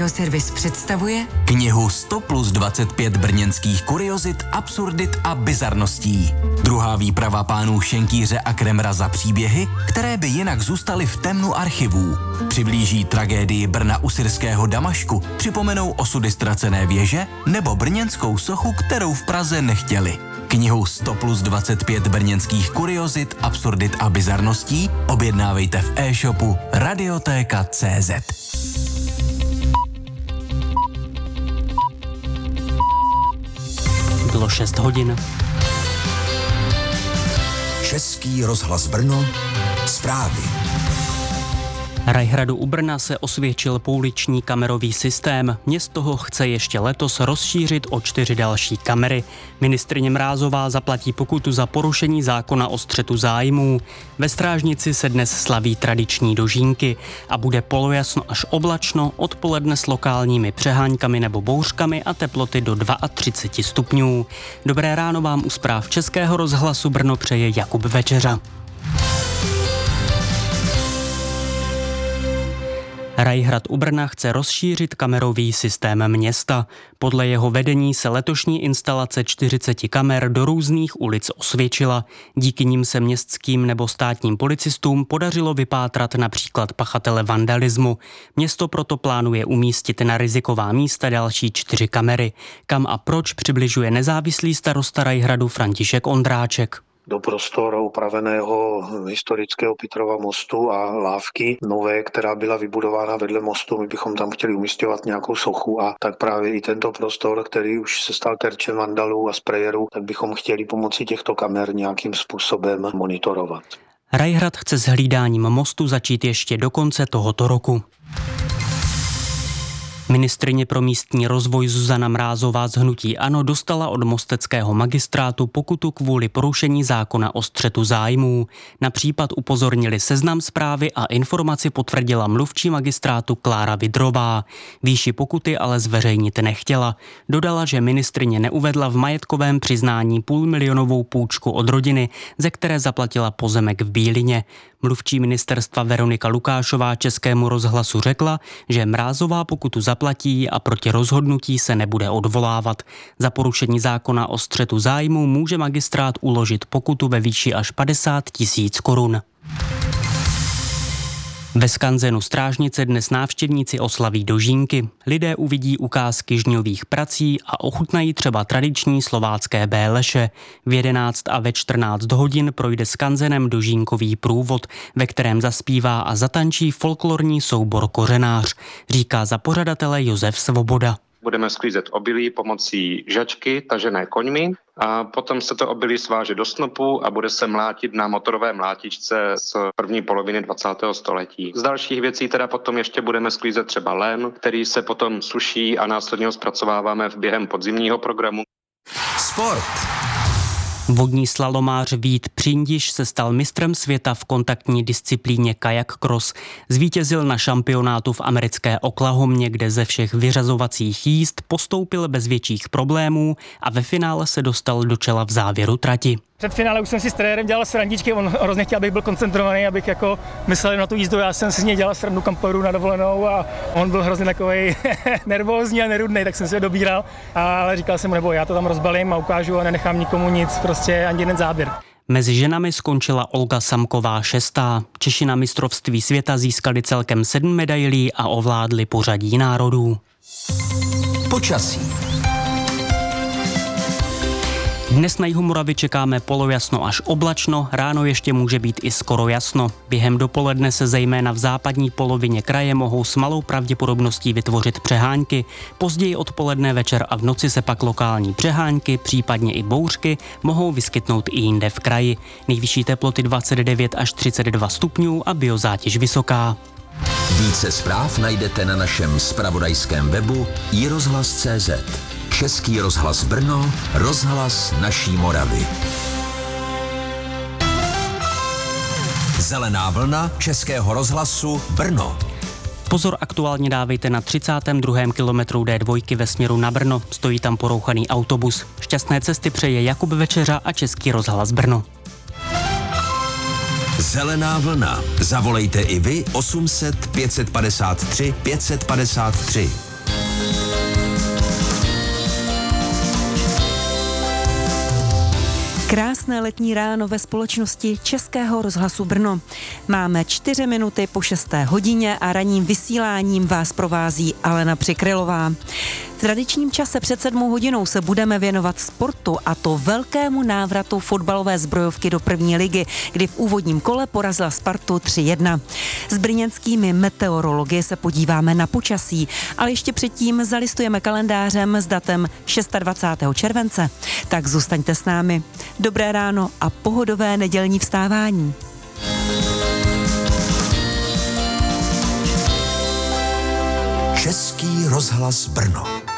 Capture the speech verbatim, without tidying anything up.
Audioservis představuje knihu sto plus dvacet pět brněnských kuriozit, absurdit a bizarností. Druhá výprava pánů Šenkýře a Kremra za příběhy, které by jinak zůstaly v temnu archivů. Přiblíží tragédii Brna u syrského Damašku, připomenou osudy ztracené věže nebo brněnskou sochu, kterou v Praze nechtěli. Knihu sto plus dvacet pět brněnských kuriozit, absurdit a bizarností objednávejte v e-shopu Radiotéka tečka cé zet. Bylo šest hodin. Český rozhlas Brno, zprávy. Rajhradu u Brna se osvědčil pouliční kamerový systém. Město ho chce ještě letos rozšířit o čtyři další kamery. Ministryně Mrázová zaplatí pokutu za porušení zákona o střetu zájmů. Ve Strážnici se dnes slaví tradiční dožínky a bude polojasno až oblačno, odpoledne s lokálními přeháňkami nebo bouřkami a teploty do třicet dva stupňů. Dobré ráno vám u zpráv Českého rozhlasu Brno přeje Jakub Večeřa. Rajhrad u Brna chce rozšířit kamerový systém města. Podle jeho vedení se letošní instalace čtyřicet kamer do různých ulic osvědčila. Díky nim se městským nebo státním policistům podařilo vypátrat například pachatele vandalismu. Město proto plánuje umístit na riziková místa další čtyři kamery. Kam a proč přibližuje nezávislý starosta Rajhradu František Ondráček. Do prostor upraveného historického Pitrova mostu a lávky nové, která byla vybudována vedle mostu. My bychom tam chtěli umísťovat nějakou sochu a tak právě i tento prostor, který už se stal terčem vandalů a sprayerů, tak bychom chtěli pomocí těchto kamer nějakým způsobem monitorovat. Rajhrad chce s hlídáním mostu začít ještě do konce tohoto roku. Ministryně pro místní rozvoj Zuzana Mrázová z hnutí ANO dostala od mosteckého magistrátu pokutu kvůli porušení zákona o střetu zájmů. Na případ upozornili Seznam Zprávy a informaci potvrdila mluvčí magistrátu Klára Vidrová. Výši pokuty ale zveřejnit nechtěla. Dodala, že ministryně neuvedla v majetkovém přiznání půlmilionovou půjčku od rodiny, ze které zaplatila pozemek v Bílině. Mluvčí ministerstva Veronika Lukášová Českému rozhlasu řekla, že Mrázová pokutu zaplatí a proti rozhodnutí se nebude odvolávat. Za porušení zákona o střetu zájmů může magistrát uložit pokutu ve výši až padesát tisíc korun. Ve skanzenu Strážnice dnes návštěvníci oslaví dožínky. Lidé uvidí ukázky žňových prací a ochutnají třeba tradiční slovácké béleše. V jedenáct a ve čtrnáct hodin projde skanzenem dožínkový průvod, ve kterém zaspívá a zatančí folklorní soubor Kořenář, říká za pořadatele Josef Svoboda. Budeme sklízet obilí pomocí žačky tažené koňmi a potom se to obilí sváže do snopu a bude se mlátit na motorové mlátičce z první poloviny dvacátého století. Z dalších věcí teda potom ještě budeme sklízet třeba lem, který se potom suší a následně ho zpracováváme v během podzimního programu. Sport. Vodní slalomář Vít Přindiš se stal mistrem světa v kontaktní disciplíně kajak cross. Zvítězil na šampionátu v americké Oklahomě, kde ze všech vyřazovacích jízd postoupil bez větších problémů a ve finále se dostal do čela v závěru trati. Před finále už jsem si s trenérem dělal srandičky, on hrozně chtěl, abych byl koncentrovaný, abych jako myslel na tu jízdu, já jsem si s něj dělal srandu, kam pojedu na dovolenou a on byl hrozně takovej nervózní a nerudný, tak jsem si ho dobíral, ale říkal jsem mu, nebo já to tam rozbalím a ukážu a nenechám nikomu nic, prostě ani jeden záběr. Mezi ženami skončila Olga Samková šestá. Češi na mistrovství světa získali celkem sedm medailí a ovládli pořadí národů. Počasí. Dnes na jihu Moravy čekáme polojasno až oblačno, ráno ještě může být i skoro jasno. Během dopoledne se zejména v západní polovině kraje mohou s malou pravděpodobností vytvořit přehánky. Později odpoledne, večer a v noci se pak lokální přehánky, případně i bouřky, mohou vyskytnout i jinde v kraji. Nejvyšší teploty dvacet devět až třicet dva stupňů a biozátěž vysoká. Více zpráv najdete na našem zpravodajském webu i rozhlas tečka cé zet. Český rozhlas Brno, rozhlas naší Moravy. Zelená vlna Českého rozhlasu Brno. Pozor aktuálně dávejte na třicátém druhém kilometru dé dva ve směru na Brno. Stojí tam porouchaný autobus. Šťastné cesty přeje Jakub Večeřa a Český rozhlas Brno. Zelená vlna. Zavolejte i vy osm set pět set padesát tři pět set padesát tři. Krásné letní ráno ve společnosti Českého rozhlasu Brno. Máme čtyři minuty po šesté hodině a ranním vysíláním vás provází Alena Přikrylová. V tradičním čase před sedmou hodinou se budeme věnovat sportu, a to velkému návratu fotbalové zbrojovky do první ligy, kdy v úvodním kole porazila Spartu tři jedna. S brněnskými meteorology se podíváme na počasí, ale ještě předtím zalistujeme kalendářem s datem dvacátého šestého července. Tak zůstaňte s námi. Dobré ráno a pohodové nedělní vstávání. Český rozhlas Brno.